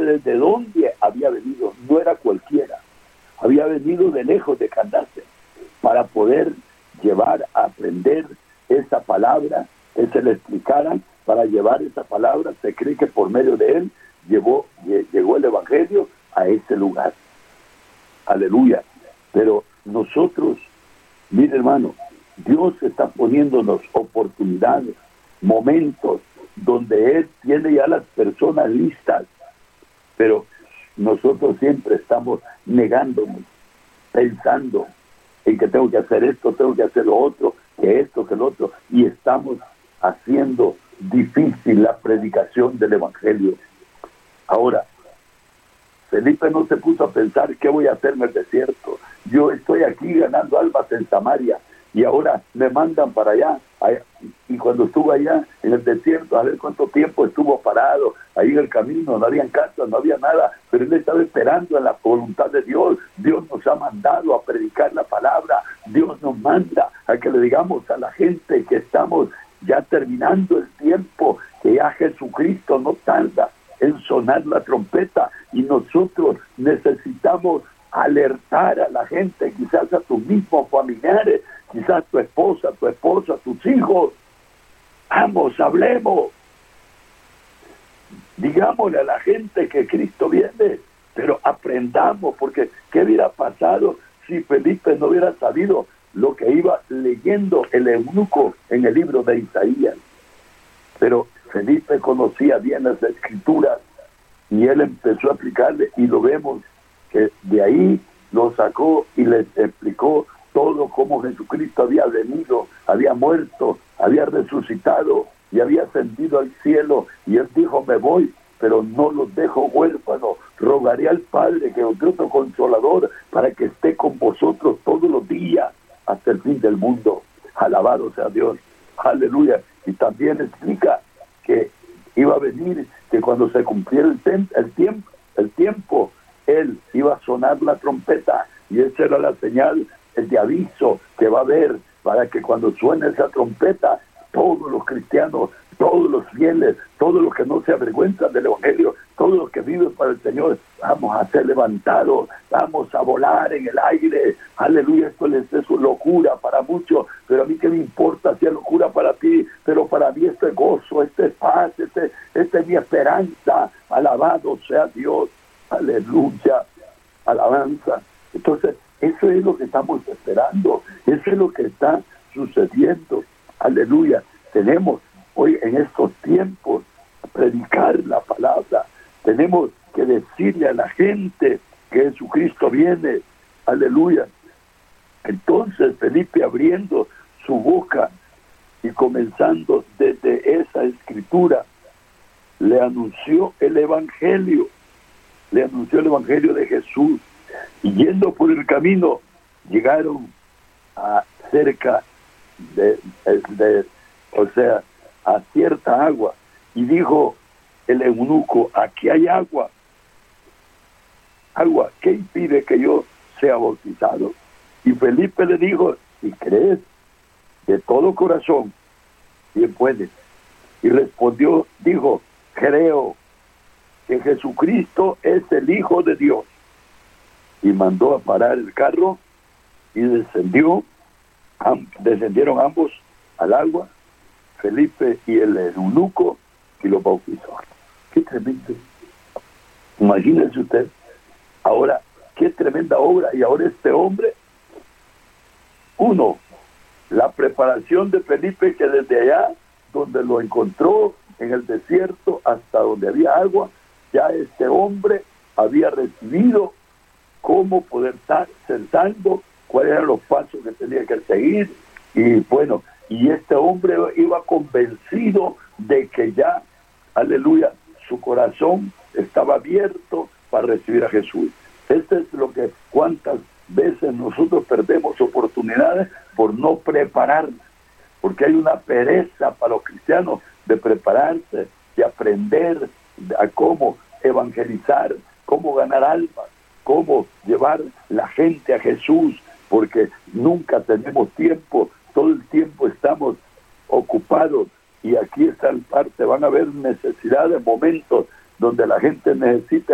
desde dónde había venido, no era cualquiera, había venido de lejos de Candace para poder llevar a aprender esa palabra, que se le explicaran, para llevar esa palabra. Se cree que por medio de él llegó el evangelio a ese lugar. Aleluya. Pero nosotros, mire hermano, Dios está poniéndonos oportunidades, momentos donde Él tiene ya las personas listas, pero nosotros siempre estamos negándonos, pensando en que tengo que hacer esto, tengo que hacer lo otro, que esto, que lo otro, y estamos haciendo difícil la predicación del evangelio. Ahora, Felipe no se puso a pensar qué voy a hacer en el desierto. Yo estoy aquí ganando almas en Samaria y ahora me mandan para allá. Y cuando estuve allá en el desierto, a ver cuánto tiempo estuvo parado ahí en el camino, no había casa, no había nada, pero él estaba esperando en la voluntad de Dios. Dios nos ha mandado a predicar la palabra. Dios nos manda a que le digamos a la gente que estamos ya terminando el tiempo, que ya Jesucristo no tarda en sonar la trompeta, y nosotros necesitamos alertar a la gente, quizás a tus mismos familiares, quizás tu esposa, tus hijos. Vamos, hablemos, digámosle a la gente que Cristo viene, pero aprendamos, porque ¿qué hubiera pasado si Felipe no hubiera sabido lo que iba leyendo el eunuco en el libro de Isaías? Pero Felipe conocía bien las escrituras y él empezó a aplicarle, y lo vemos que de ahí lo sacó y les explicó todo, cómo Jesucristo había venido, había muerto, había resucitado y había ascendido al cielo, y él dijo: me voy, pero no los dejo huérfanos, rogaré al Padre que os dé otro consolador para que esté con vosotros todos los días hasta el fin del mundo. Alabado sea Dios, aleluya. Y también explica que iba a venir, que cuando se cumpliera el tiempo, él iba a sonar la trompeta, y esa era la señal de aviso que va a haber, para que cuando suene esa trompeta, todos los cristianos, todos los fieles, todos los que no se avergüenzan del evangelio, todos los que viven para el Señor, vamos a ser levantados, vamos a volar en el aire. Aleluya. Esto les es locura para muchos, pero a mí qué me importa si es locura para ti, pero para mí este gozo, este paz, esta es mi esperanza. Alabado sea Dios, aleluya, alabanza. Entonces, eso es lo que estamos esperando, eso es lo que está sucediendo. Aleluya. Tenemos hoy en estos tiempos predicar la palabra, tenemos que decirle a la gente que Jesucristo viene. Aleluya. Entonces Felipe, abriendo su boca y comenzando desde esa escritura, le anunció el evangelio de Jesús. Y yendo por el camino, llegaron a cerca a cierta agua, y dijo el eunuco: aquí hay agua, ¿qué impide que yo sea bautizado? Y Felipe le dijo: si crees de todo corazón, bien puedes. Y respondió, dijo: creo que Jesucristo es el Hijo de Dios. Y mandó a parar el carro, y descendieron ambos al agua, Felipe y el eunuco, y los bautizó. Qué tremendo. Imagínense usted, ahora, qué tremenda obra. Y ahora este hombre, la preparación de Felipe, que desde allá donde lo encontró en el desierto hasta donde había agua, ya este hombre había recibido cómo poder ser salvo, cuáles eran los pasos que tenía que seguir. Y bueno, y este hombre iba convencido de que ya, aleluya, su corazón estaba abierto para recibir a Jesús. Esto es lo que cuántas veces nosotros perdemos oportunidades por no prepararnos, porque hay una pereza para los cristianos de prepararse, de aprender a cómo evangelizar, cómo ganar almas, cómo llevar la gente a Jesús, porque nunca tenemos tiempo, todo el tiempo estamos ocupados. Y aquí está el parte, van a haber necesidades, momentos donde la gente necesita